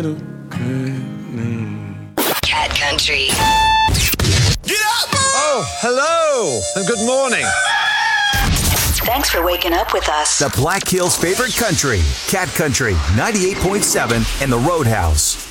Cat Country. Get up! Oh, hello, and good morning. Thanks for waking up with us. The Black Hills' favorite country, Cat Country 98.7 and the Roadhouse.